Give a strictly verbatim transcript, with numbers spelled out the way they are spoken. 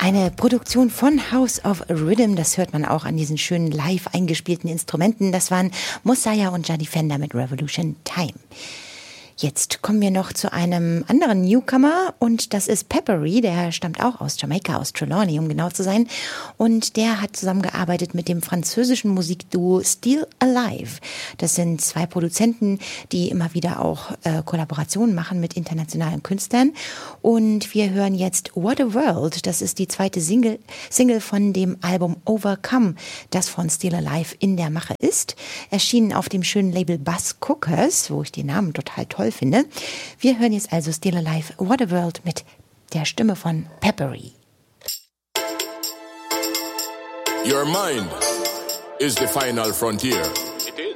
Eine Produktion von House of Rhythm, das hört man auch an diesen schönen live eingespielten Instrumenten. Das waren Mosiah und Juddy Fender mit Revolution Time. Jetzt kommen wir noch zu einem anderen Newcomer und das ist Peppery, der stammt auch aus Jamaika, aus Trelawney, um genau zu sein. Und der hat zusammengearbeitet mit dem französischen Musikduo Still Alive. Das sind zwei Produzenten, die immer wieder auch äh, Kollaborationen machen mit internationalen Künstlern. Und wir hören jetzt What a World, das ist die zweite Single, Single von dem Album Overcome, das von Still Alive in der Mache ist. Erschienen auf dem schönen Label Buzz Cookers, wo ich den Namen total toll finde. Wir hören jetzt also Still Alive, What a World mit der Stimme von Peppery. Your mind is the final frontier.